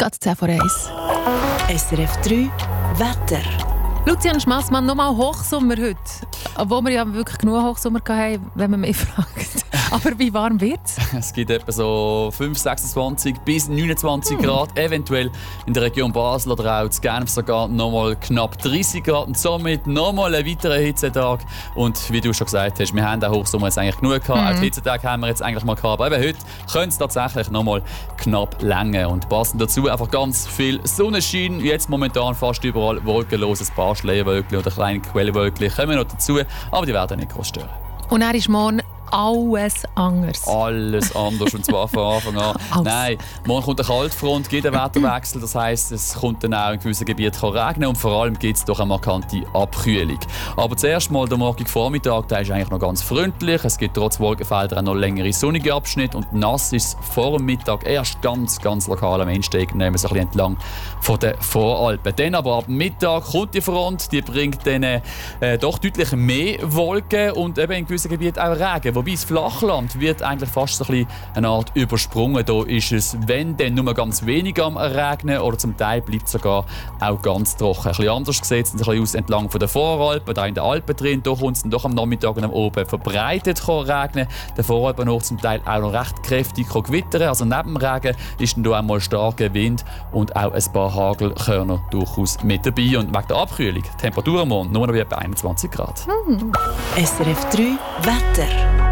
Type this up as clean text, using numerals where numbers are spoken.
Platz 10 von 1. SRF 3 Wetter. Lucian Schmassmann, nochmal Hochsommer heute. Obwohl wir ja wirklich genug Hochsommer hatten, wenn man mich fragt. Aber wie warm wird es? Es gibt etwa so 5, 26 bis 29 Grad. Eventuell in der Region Basel oder auch in Genf sogar nochmal knapp 30 Grad. Und somit nochmal ein weiterer Hitzetag. Und wie du schon gesagt hast, wir haben den Hochsommer jetzt eigentlich genug gehabt. Auch den Hitzetag haben wir jetzt eigentlich mal gehabt. Aber eben heute könnte es tatsächlich nochmal knapp länger. Und passend dazu einfach ganz viel Sonnenschein. Jetzt momentan fast überall wolkenlos. Ein paar Schleierwölkchen oder kleine Quellenwölkchen kommen noch dazu. Aber die werden nicht groß stören. Und er ist morgen alles anders. Alles anders, und zwar von Anfang an. Nein, morgen kommt eine Kaltfront, gibt einen Wetterwechsel. Das heisst, es kommt dann auch in gewissen Gebieten regnen und vor allem gibt es doch eine markante Abkühlung. Aber zuerst mal der morgige Vormittag, der ist eigentlich noch ganz freundlich. Es gibt trotz Wolkenfelder auch noch längere sonnige Abschnitte und nass ist es vor dem Mittag erst ganz lokal am Endsteg, nehmen wir so ein bisschen entlang von den Voralpen. Dann aber ab Mittag kommt die Front, die bringt dann doch deutlich mehr Wolken und eben in gewissen Gebieten auch Regen. Wobei das Flachland wird eigentlich fast so ein bisschen eine Art übersprungen. Da ist es, wenn dann nur ganz wenig am Regnen oder zum Teil bleibt es sogar auch ganz trocken. Ein bisschen anders sieht es ein bisschen aus entlang von den Voralpen, da in den Alpen drin. Da kommt es dann doch am Nachmittag und am Oben verbreitet regnen. Der Voralpen noch zum Teil auch noch recht kräftig gewittern. Also neben dem Regen ist dann da auch mal starker Wind und auch ein paar Hagelkörner durchaus mit dabei. Und wegen der Abkühlung, Temperatur am Morgen nur noch etwa 21 Grad. SRF 3 Wetter.